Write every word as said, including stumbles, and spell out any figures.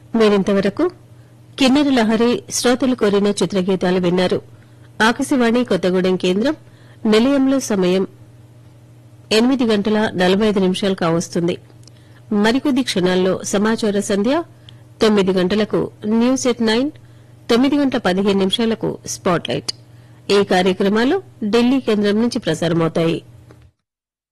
మీరింతవరకు కిన్నెర లహరి శ్రోతలు కోరిన చిత్రగీతాలు విన్నారు. ఆకాశవాణి కొత్తగూడెం కేంద్రం నిలయంలో సమయం ఎనిమిది గంటల నలభై ఐదు నిమిషాలు కావస్తుంది. మరికొద్ది క్షణాల్లో సమాచార సంధ్య, తొమ్మిది గంటలకు న్యూస్ ఎట్ నైన్, తొమ్మిది గంటల పదిహేను నిమిషాలకు స్పాట్ లైట్. ఈ కార్యక్రమాలు ఢిల్లీ కేంద్రం నుంచి ప్రసారమవుతాయి.